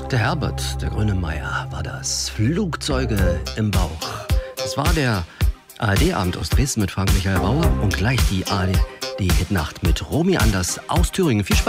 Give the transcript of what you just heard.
Der Herbert, der Grönemeyer, war das. Flugzeuge im Bauch. Das war der ARD-Abend aus Dresden mit Frank-Michael Bauer und gleich die ARD-Hitnacht mit Romy Anders aus Thüringen. Viel Spaß.